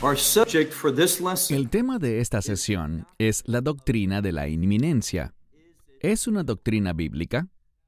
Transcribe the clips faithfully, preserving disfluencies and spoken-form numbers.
Our subject for this lesson El tema de esta sesión es la doctrina de la inminencia. ¿Es una doctrina bíblica?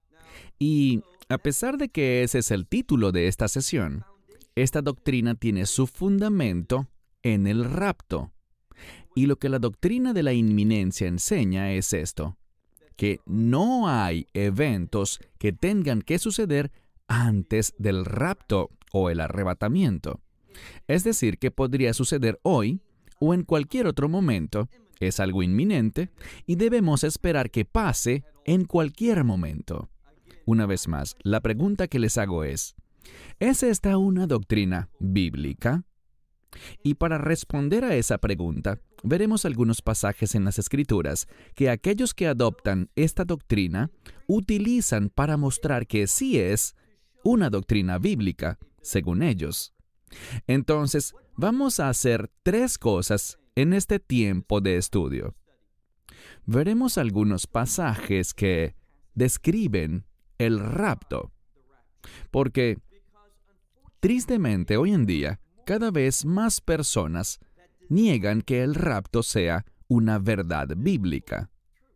Y a pesar de que ese es el título de esta sesión, esta doctrina tiene su fundamento en el rapto. Y lo que la doctrina de la inminencia enseña es esto, que no hay eventos que tengan que suceder antes del rapto o el arrebatamiento. Es decir, que podría suceder hoy o en cualquier otro momento. Es algo inminente y debemos esperar que pase en cualquier momento. Una vez más, la pregunta que les hago es, ¿es esta una doctrina bíblica? Y para responder a esa pregunta, veremos algunos pasajes en las Escrituras que aquellos que adoptan esta doctrina utilizan para mostrar que sí es una doctrina bíblica, según ellos. Entonces, vamos a hacer tres cosas en este tiempo de estudio. Veremos algunos pasajes que describen el rapto, porque tristemente hoy en día cada vez más personas niegan que el rapto sea una verdad bíblica.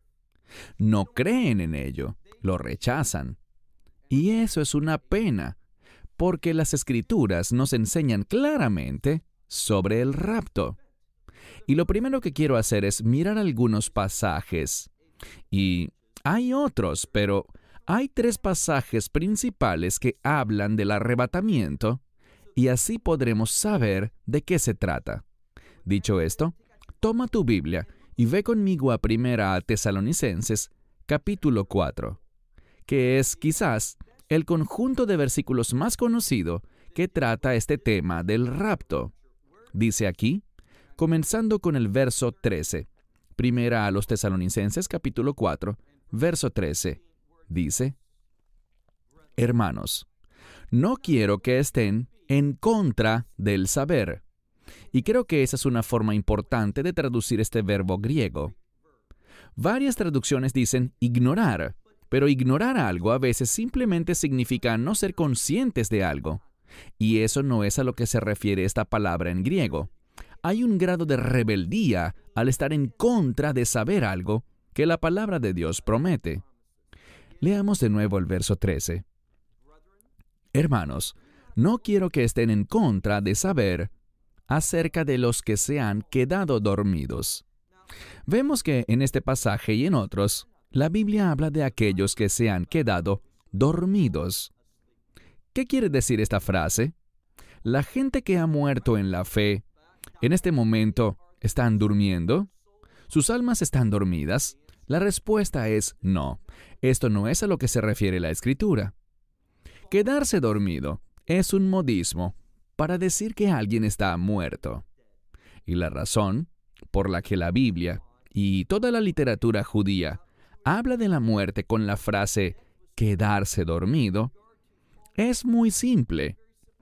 No creen en ello, lo rechazan. Y eso es una pena, porque las Escrituras nos enseñan claramente sobre el rapto. Y lo primero que quiero hacer es mirar algunos pasajes. Y hay otros, pero hay tres pasajes principales que hablan del arrebatamiento, y así podremos saber de qué se trata. Dicho esto, toma tu Biblia y ve conmigo a Primera a Tesalonicenses, capítulo cuatro, que es quizás el conjunto de versículos más conocido que trata este tema del rapto. Dice aquí, comenzando con el verso trece, Primera a los Tesalonicenses, capítulo cuatro, verso trece, dice, Hermanos, no quiero que estén en contra del saber. Y creo que esa es una forma importante de traducir este verbo griego. Varias traducciones dicen ignorar, pero ignorar algo a veces simplemente significa no ser conscientes de algo. Y eso no es a lo que se refiere esta palabra en griego. Hay un grado de rebeldía al estar en contra de saber algo que la palabra de Dios promete. Leamos de nuevo el verso trece. Hermanos, no quiero que estén en contra de saber acerca de los que se han quedado dormidos. Vemos que en este pasaje y en otros, la Biblia habla de aquellos que se han quedado dormidos. ¿Qué quiere decir esta frase? ¿La gente que ha muerto en la fe, en este momento, están durmiendo? ¿Sus almas están dormidas? La respuesta es no. Esto no es a lo que se refiere la Escritura. Quedarse dormido es un modismo para decir que alguien está muerto. Y la razón por la que la Biblia y toda la literatura judía habla de la muerte con la frase quedarse dormido es muy simple.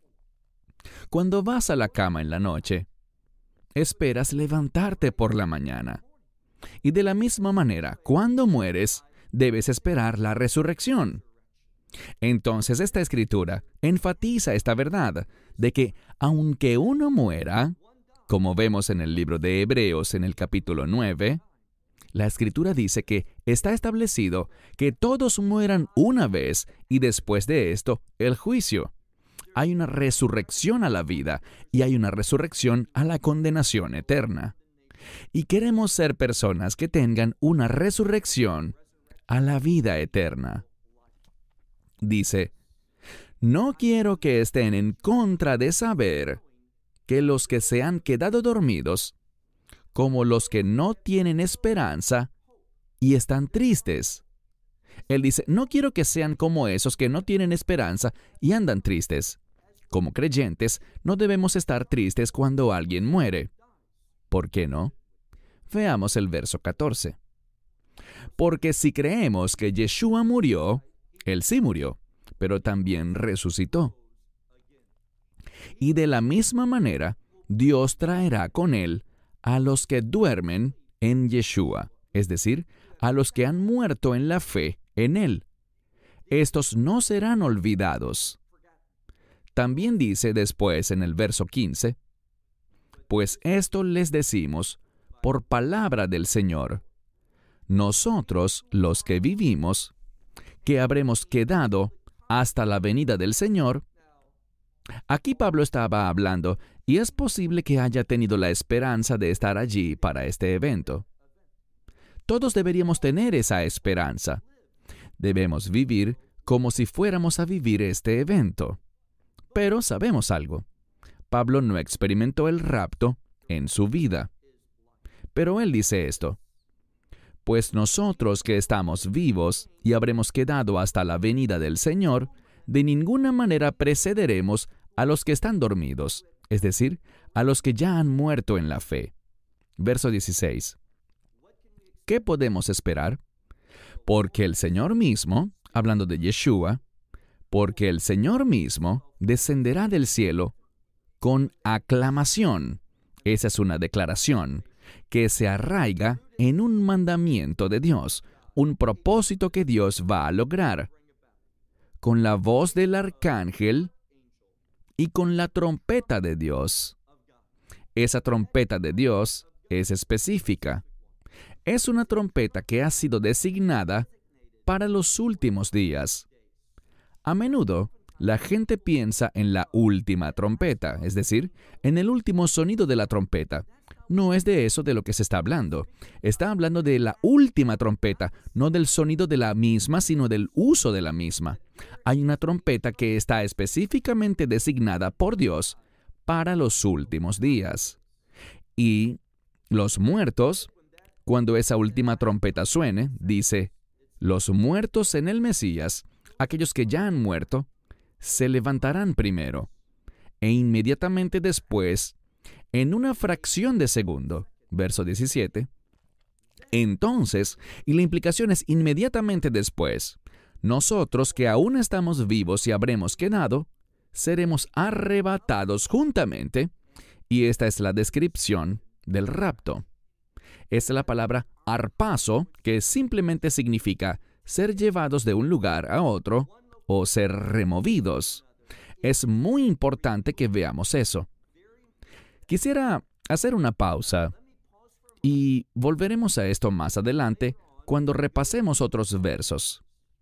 Cuando vas a la cama en la noche, esperas levantarte por la mañana. Y de la misma manera, cuando mueres, debes esperar la resurrección. Entonces esta escritura enfatiza esta verdad de que aunque uno muera, como vemos en el libro de Hebreos en el capítulo nueve, la escritura dice que está establecido que todos mueran una vez y después de esto el juicio. Hay una resurrección a la vida y hay una resurrección a la condenación eterna. Y queremos ser personas que tengan una resurrección a la vida eterna. Dice, no quiero que estén en contra de saber que los que se han quedado dormidos, como los que no tienen esperanza y están tristes. Él dice, no quiero que sean como esos que no tienen esperanza y andan tristes. Como creyentes, no debemos estar tristes cuando alguien muere. ¿Por qué no? Veamos el verso catorce. Porque si creemos que Yeshua murió, Él sí murió, pero también resucitó. Y de la misma manera, Dios traerá con Él a los que duermen en Yeshua, es decir, a los que han muerto en la fe en Él. Estos no serán olvidados. También dice después en el verso quince, pues esto les decimos por palabra del Señor. Nosotros, los que vivimos, que habremos quedado hasta la venida del Señor. Aquí Pablo estaba hablando, y es posible que haya tenido la esperanza de estar allí para este evento. Todos deberíamos tener esa esperanza. Debemos vivir como si fuéramos a vivir este evento. Pero sabemos algo. Pablo no experimentó el rapto en su vida. Pero él dice esto: pues nosotros que estamos vivos y habremos quedado hasta la venida del Señor, de ninguna manera precederemos a los que están dormidos, es decir, a los que ya han muerto en la fe. Verso dieciséis. ¿Qué podemos esperar? Porque el Señor mismo, hablando de Yeshua, porque el Señor mismo descenderá del cielo con aclamación. Esa es una declaración que se arraiga en un mandamiento de Dios, un propósito que Dios va a lograr, con la voz del arcángel y con la trompeta de Dios. Esa trompeta de Dios es específica. Es una trompeta que ha sido designada para los últimos días. A menudo, la gente piensa en la última trompeta, es decir, en el último sonido de la trompeta. No es de eso de lo que se está hablando. Está hablando de la última trompeta, no del sonido de la misma, sino del uso de la misma. Hay una trompeta que está específicamente designada por Dios para los últimos días. Y los muertos, cuando esa última trompeta suene, dice, los muertos en el Mesías, aquellos que ya han muerto, se levantarán primero, e inmediatamente después, en una fracción de segundo, verso diecisiete, entonces, y la implicación es inmediatamente después, nosotros que aún estamos vivos y habremos quedado, seremos arrebatados juntamente, y esta es la descripción del rapto. Es la palabra arpazo, que simplemente significa ser llevados de un lugar a otro o ser removidos. Es muy importante que veamos eso. Quisiera hacer una pausa y volveremos a esto más adelante cuando repasemos otros versos.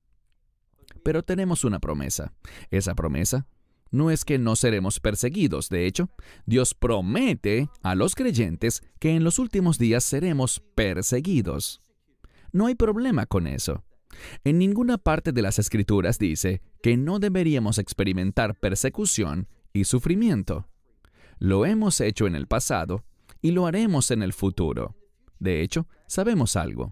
Pero tenemos una promesa. Esa promesa no es que no seremos perseguidos. De hecho, Dios promete a los creyentes que en los últimos días seremos perseguidos. No hay problema con eso. En ninguna parte de las Escrituras dice que no deberíamos experimentar persecución y sufrimiento. Lo hemos hecho en el pasado y lo haremos en el futuro. De hecho, sabemos algo.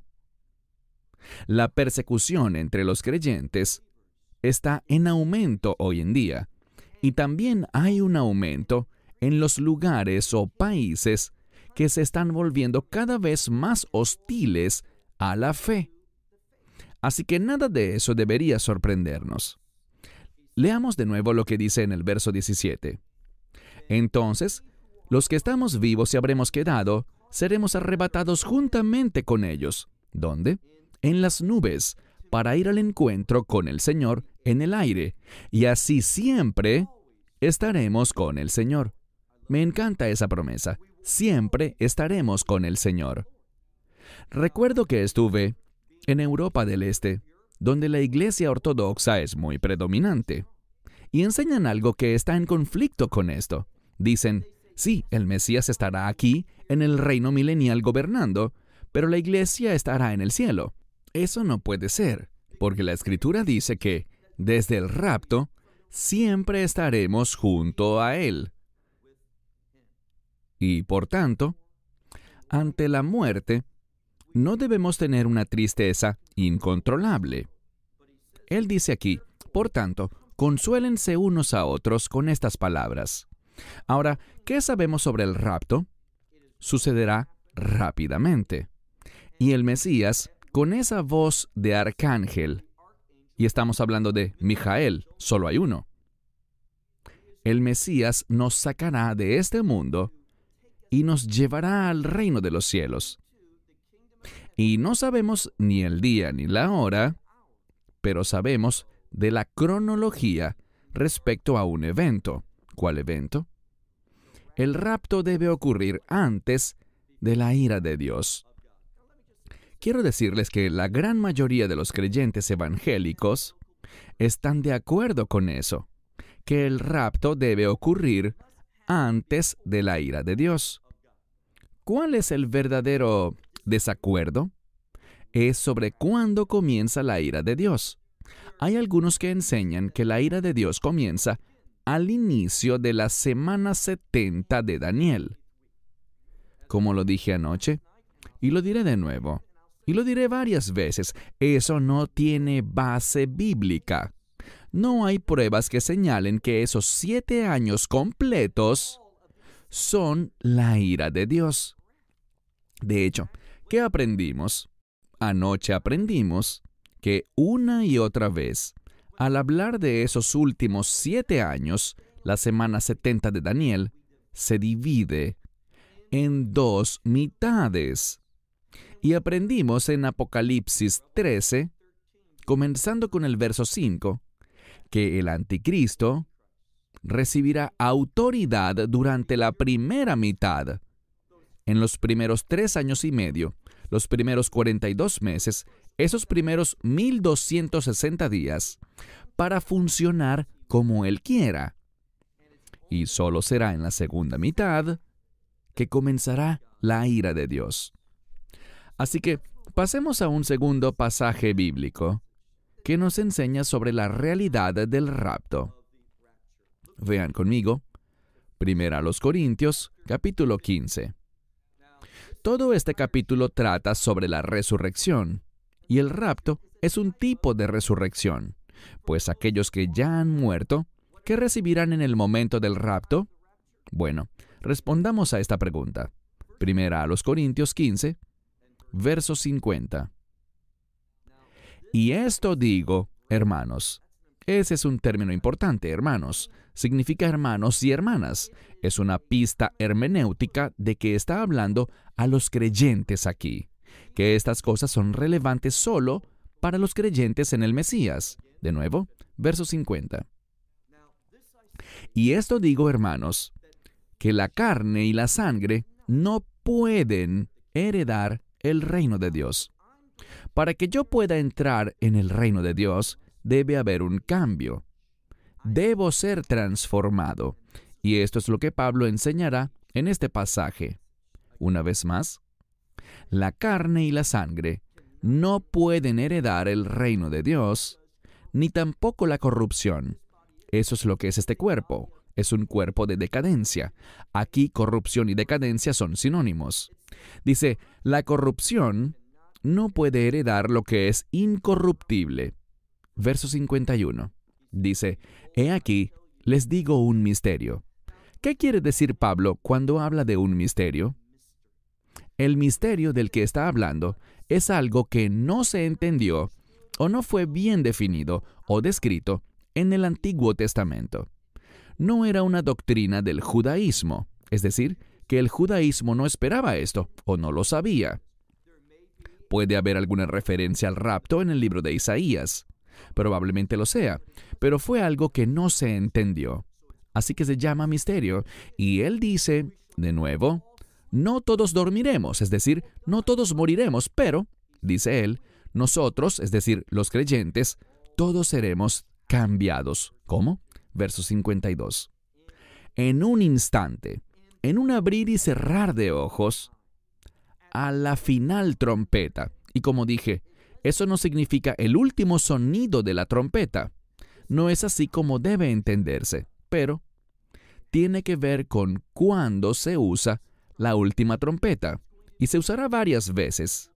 La persecución entre los creyentes está en aumento hoy en día, y también hay un aumento en los lugares o países que se están volviendo cada vez más hostiles a la fe. Así que nada de eso debería sorprendernos. Leamos de nuevo lo que dice en el verso diecisiete. Entonces, los que estamos vivos y habremos quedado, seremos arrebatados juntamente con ellos. ¿Dónde? En las nubes, para ir al encuentro con el Señor en el aire, y así siempre estaremos con el Señor. Me encanta esa promesa. Siempre estaremos con el Señor. Recuerdo que estuve en Europa del Este, donde la Iglesia Ortodoxa es muy predominante, y enseñan algo que está en conflicto con esto. Dicen, sí, el Mesías estará aquí, en el reino milenial gobernando, pero la Iglesia estará en el cielo. Eso no puede ser, porque la Escritura dice que, desde el rapto, siempre estaremos junto a Él. Y, por tanto, ante la muerte, no debemos tener una tristeza incontrolable. Él dice aquí, por tanto, consuélense unos a otros con estas palabras. Ahora, ¿qué sabemos sobre el rapto? Sucederá rápidamente. Y el Mesías, con esa voz de arcángel, y estamos hablando de Mijael, solo hay uno. El Mesías nos sacará de este mundo y nos llevará al reino de los cielos. Y no sabemos ni el día ni la hora, pero sabemos de la cronología respecto a un evento. ¿Cuál evento? el rapto debe ocurrir antes de la ira de Dios. Quiero decirles que la gran mayoría de los creyentes evangélicos están de acuerdo con eso, que el rapto debe ocurrir antes de la ira de Dios. ¿Cuál es el verdadero desacuerdo? Es sobre cuándo comienza la ira de Dios. Hay algunos que enseñan que la ira de Dios comienza al inicio de la semana setenta de Daniel. Como lo dije anoche, y lo diré de nuevo, y lo diré varias veces, eso no tiene base bíblica. No hay pruebas que señalen que esos siete años completos son la ira de Dios. De hecho, ¿qué aprendimos? Anoche aprendimos que una y otra vez, al hablar de esos últimos siete años, la semana setenta de Daniel se divide en dos mitades. Y aprendimos en Apocalipsis trece, comenzando con el verso cinco, que el anticristo recibirá autoridad durante la primera mitad. En los primeros tres años y medio, los primeros cuarenta y dos meses, esos primeros mil doscientos sesenta días, para funcionar como Él quiera. Y solo será en la segunda mitad que comenzará la ira de Dios. Así que pasemos a un segundo pasaje bíblico que nos enseña sobre la realidad del rapto. Vean conmigo, Primera a los Corintios, capítulo quince. Todo este capítulo trata sobre la resurrección, y el rapto es un tipo de resurrección, pues aquellos que ya han muerto, ¿qué recibirán en el momento del rapto? Bueno, respondamos a esta pregunta. Primera a los Corintios quince, verso cincuenta. Y esto digo, hermanos. Ese es un término importante, hermanos. Significa hermanos y hermanas. Es una pista hermenéutica de que está hablando a los creyentes aquí, que estas cosas son relevantes solo para los creyentes en el Mesías. De nuevo, verso cincuenta. Y esto digo, hermanos, que la carne y la sangre no pueden heredar el reino de Dios. Para que yo pueda entrar en el reino de Dios, debe haber un cambio. Debo ser transformado. Y esto es lo que Pablo enseñará en este pasaje. Una vez más, la carne y la sangre no pueden heredar el reino de Dios, ni tampoco la corrupción. Eso es lo que es este cuerpo. Es un cuerpo de decadencia. Aquí corrupción y decadencia son sinónimos. Dice, la corrupción no puede heredar lo que es incorruptible. Verso cincuenta y uno. Dice, he aquí, les digo un misterio. ¿Qué quiere decir Pablo cuando habla de un misterio? El misterio del que está hablando es algo que no se entendió o no fue bien definido o descrito en el Antiguo Testamento. No era una doctrina del judaísmo, es decir, que el judaísmo no esperaba esto o no lo sabía. Puede haber alguna referencia al rapto en el libro de Isaías. Probablemente lo sea, pero fue algo que no se entendió. Así que se llama misterio. Y él dice, de nuevo, no todos dormiremos, es decir, no todos moriremos, pero, dice él, nosotros, es decir, los creyentes, todos seremos cambiados. ¿Cómo? Verso cincuenta y dos. En un instante, en un abrir y cerrar de ojos, a la final trompeta. Y como dije, eso no significa el último sonido de la trompeta. No es así como debe entenderse, pero tiene que ver con cuándo se usa la última trompeta, y se usará varias veces.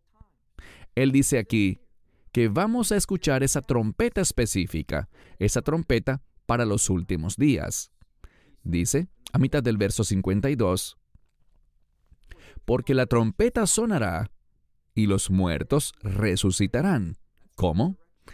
Él dice aquí que vamos a escuchar esa trompeta específica, esa trompeta para los últimos días. Dice, a mitad del verso cincuenta y dos, porque la trompeta sonará y los muertos resucitarán. ¿Cómo?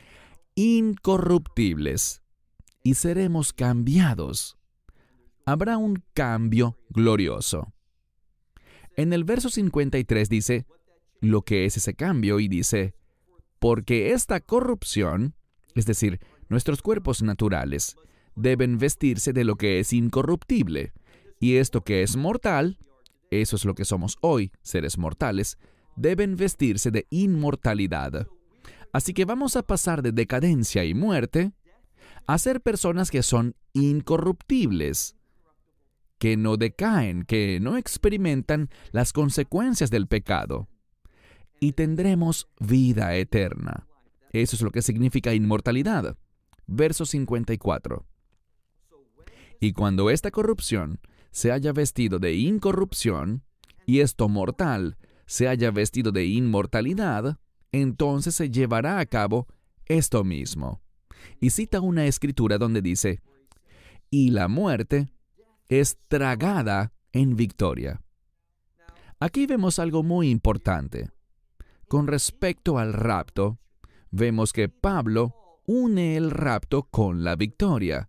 Incorruptibles, y seremos cambiados. Habrá un cambio glorioso. En el verso cincuenta y tres dice lo que es ese cambio y dice, porque esta corrupción, es decir, nuestros cuerpos naturales, deben vestirse de lo que es incorruptible, Y esto que es mortal, eso es lo que somos hoy, seres mortales, deben vestirse de inmortalidad. Así que vamos a pasar de decadencia y muerte a ser personas que son incorruptibles, que no decaen, que no experimentan las consecuencias del pecado. Y tendremos vida eterna. Eso es lo que significa inmortalidad. Verso cincuenta y cuatro. Y cuando esta corrupción se haya vestido de incorrupción, y esto mortal se haya vestido de inmortalidad, entonces se llevará a cabo esto mismo. Y cita una escritura donde dice, y la muerte es tragada en victoria. Aquí vemos algo muy importante. Con respecto al rapto, vemos que Pablo une el rapto con la victoria.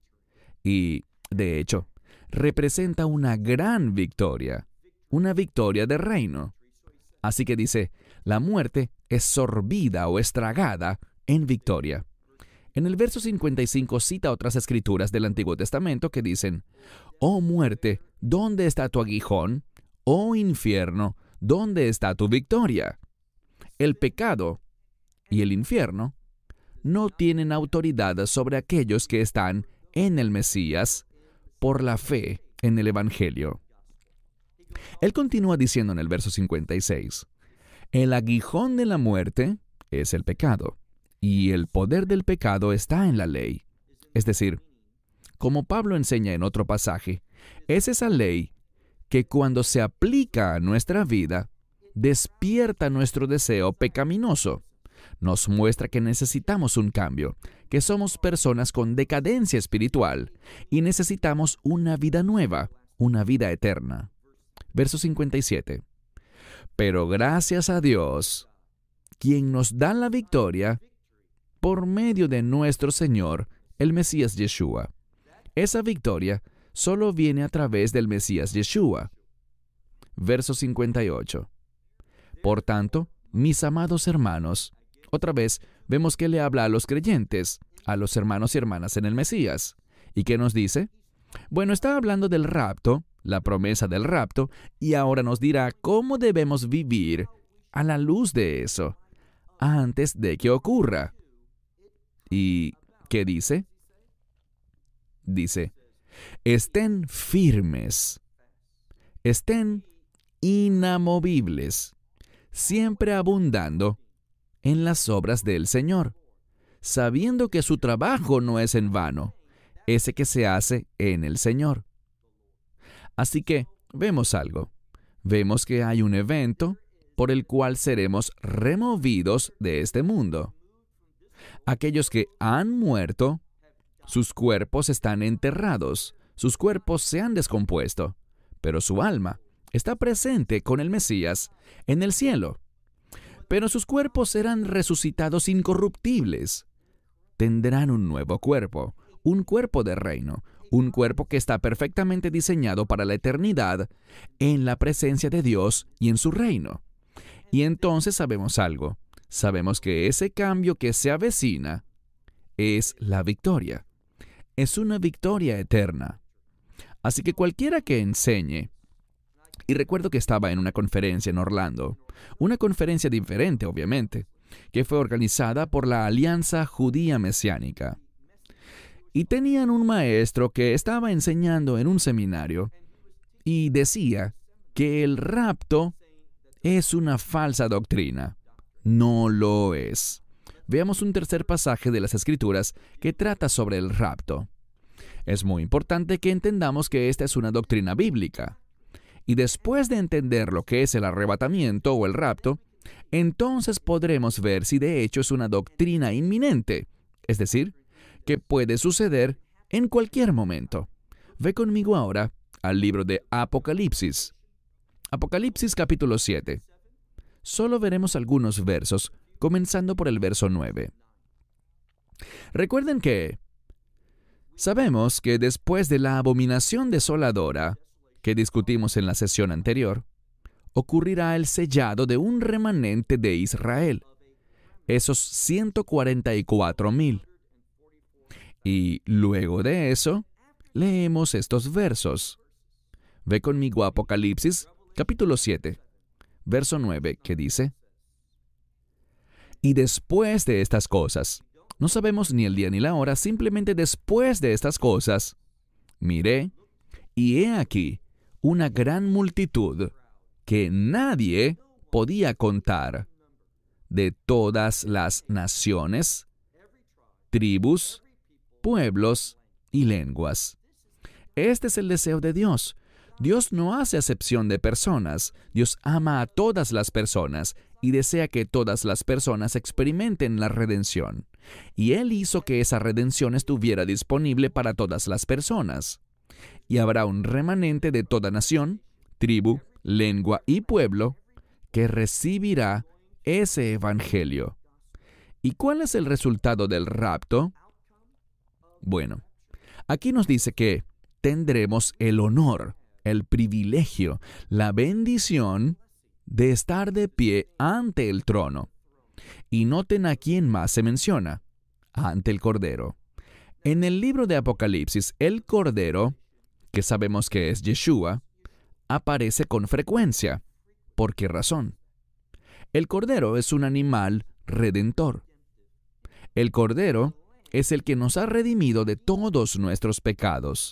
Y, de hecho, representa una gran victoria, una victoria de reino. Así que dice, la muerte es sorbida o estragada en victoria. En el verso cincuenta y cinco cita otras escrituras del Antiguo Testamento que dicen, «Oh muerte, ¿dónde está tu aguijón? Oh infierno, ¿dónde está tu victoria?» El pecado y el infierno no tienen autoridad sobre aquellos que están en el Mesías por la fe en el Evangelio. Él continúa diciendo en el verso cincuenta y seis, «El aguijón de la muerte es el pecado, y el poder del pecado está en la ley». Es decir, como Pablo enseña en otro pasaje, es esa ley que cuando se aplica a nuestra vida, despierta nuestro deseo pecaminoso. Nos muestra que necesitamos un cambio, que somos personas con decadencia espiritual y necesitamos una vida nueva, una vida eterna. Verso cincuenta y siete. Pero gracias a Dios, quien nos da la victoria por medio de nuestro Señor, el Mesías Yeshua. Esa victoria solo viene a través del Mesías Yeshua. Verso cincuenta y ocho. Por tanto, mis amados hermanos, otra vez vemos que le habla a los creyentes, a los hermanos y hermanas en el Mesías. ¿Y qué nos dice? Bueno, está hablando del rapto, la promesa del rapto, y ahora nos dirá cómo debemos vivir a la luz de eso, antes de que ocurra. ¿Y qué dice? Dice, estén firmes, estén inamovibles, siempre abundando en las obras del Señor, sabiendo que su trabajo no es en vano, ese que se hace en el Señor. Así que vemos algo. Vemos que hay un evento por el cual seremos removidos de este mundo. Aquellos que han muerto, sus cuerpos están enterrados, sus cuerpos se han descompuesto, pero su alma está presente con el Mesías en el cielo. Pero sus cuerpos serán resucitados incorruptibles. Tendrán un nuevo cuerpo, un cuerpo de reino, un cuerpo que está perfectamente diseñado para la eternidad en la presencia de Dios y en su reino. Y entonces sabemos algo. Sabemos que ese cambio que se avecina es la victoria. Es una victoria eterna. Así que cualquiera que enseñe, y recuerdo que estaba en una conferencia en Orlando, una conferencia diferente, obviamente, que fue organizada por la Alianza Judía Mesiánica. Y tenían un maestro que estaba enseñando en un seminario y decía que el rapto es una falsa doctrina. No lo es. Veamos un tercer pasaje de las Escrituras que trata sobre el rapto. Es muy importante que entendamos que esta es una doctrina bíblica. Y después de entender lo que es el arrebatamiento o el rapto, entonces podremos ver si de hecho es una doctrina inminente, es decir, que puede suceder en cualquier momento. Ve conmigo ahora al libro de Apocalipsis. Apocalipsis capítulo siete. Solo veremos algunos versos, comenzando por el verso nueve. Recuerden que sabemos que después de la abominación desoladora que discutimos en la sesión anterior, ocurrirá el sellado de un remanente de Israel, esos ciento cuarenta y cuatro mil. Y luego de eso, leemos estos versos. Ve conmigo a Apocalipsis, capítulo siete, verso nueve, que dice: Y después de estas cosas, no sabemos ni el día ni la hora, simplemente después de estas cosas, miré, y he aquí una gran multitud que nadie podía contar, de todas las naciones, tribus, pueblos y lenguas. Este es el deseo de Dios. Dios no hace acepción de personas. Dios ama a todas las personas y desea que todas las personas experimenten la redención. Y Él hizo que esa redención estuviera disponible para todas las personas. Y habrá un remanente de toda nación, tribu, lengua y pueblo que recibirá ese evangelio. ¿Y cuál es el resultado del rapto? Bueno, aquí nos dice que tendremos el honor, el privilegio, la bendición de estar de pie ante el trono. Y noten a quién más se menciona: ante el Cordero. En el libro de Apocalipsis, el Cordero, que sabemos que es Yeshua, aparece con frecuencia. ¿Por qué razón? El Cordero es un animal redentor. El Cordero es el que nos ha redimido de todos nuestros pecados.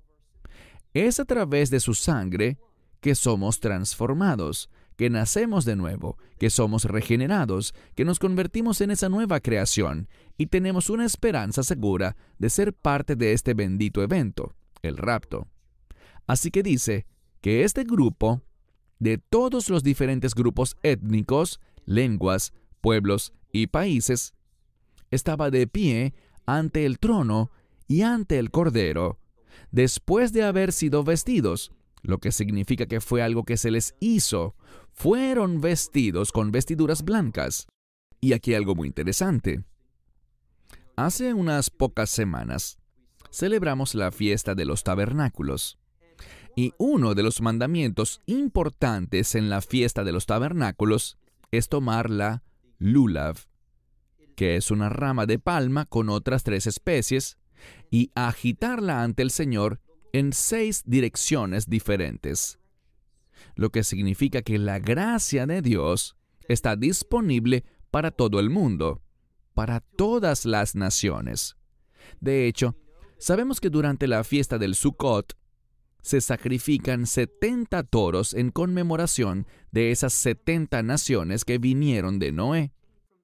Es a través de su sangre que somos transformados, que nacemos de nuevo, que somos regenerados, que nos convertimos en esa nueva creación y tenemos una esperanza segura de ser parte de este bendito evento, el rapto. Así que dice que este grupo, de todos los diferentes grupos étnicos, lenguas, pueblos y países, estaba de pie ante el trono y ante el Cordero, después de haber sido vestidos, lo que significa que fue algo que se les hizo. Fueron vestidos con vestiduras blancas. Y aquí algo muy interesante. Hace unas pocas semanas, celebramos la fiesta de los tabernáculos. Y uno de los mandamientos importantes en la fiesta de los tabernáculos es tomar la lulav, que es una rama de palma con otras tres especies, y agitarla ante el Señor en seis direcciones diferentes. Lo que significa que la gracia de Dios está disponible para todo el mundo, para todas las naciones. De hecho, sabemos que durante la fiesta del Sukkot se sacrifican setenta toros en conmemoración de esas setenta naciones que vinieron de Noé.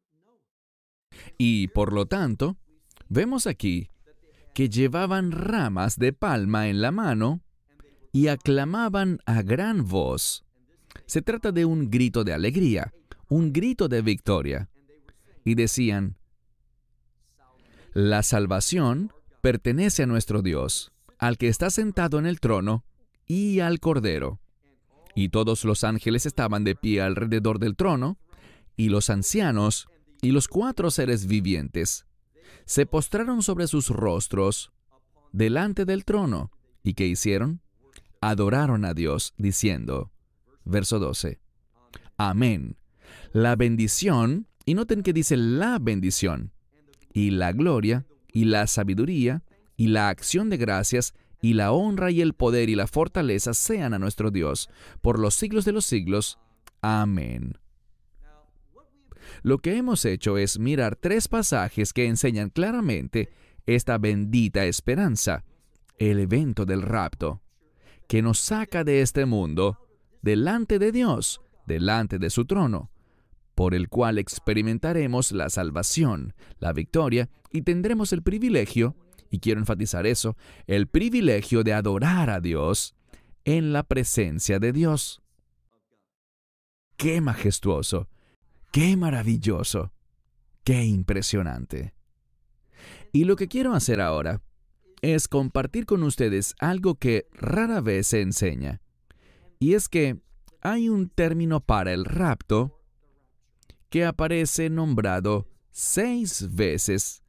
Y por lo tanto, vemos aquí que llevaban ramas de palma en la mano y aclamaban a gran voz. Se trata de un grito de alegría, un grito de victoria. Y decían: la salvación pertenece a nuestro Dios, al que está sentado en el trono, y al Cordero. Y todos los ángeles estaban de pie alrededor del trono, y los ancianos, y los cuatro seres vivientes, se postraron sobre sus rostros delante del trono. ¿Y qué hicieron? Adoraron a Dios, diciendo, verso doce, Amén. La bendición, y noten que dice la bendición, y la gloria, y la sabiduría, y la acción de gracias, y la honra y el poder y la fortaleza sean a nuestro Dios, por los siglos de los siglos. Amén. Lo que hemos hecho es mirar tres pasajes que enseñan claramente esta bendita esperanza, el evento del rapto, que nos saca de este mundo, delante de Dios, delante de su trono, por el cual experimentaremos la salvación, la victoria, y tendremos el privilegio, y quiero enfatizar eso, el privilegio de adorar a Dios en la presencia de Dios. ¡Qué majestuoso! ¡Qué maravilloso! ¡Qué impresionante! Y lo que quiero hacer ahora es compartir con ustedes algo que rara vez se enseña. Y es que hay un término para el rapto que aparece nombrado seis veces